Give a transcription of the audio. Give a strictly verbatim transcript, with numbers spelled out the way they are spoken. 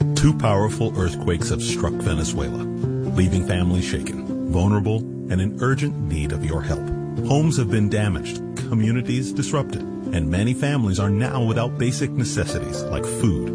Two powerful earthquakes have struck Venezuela, leaving families shaken, vulnerable, and in urgent need of your help. Homes have been damaged, communities disrupted, and many families are now without basic necessities like food,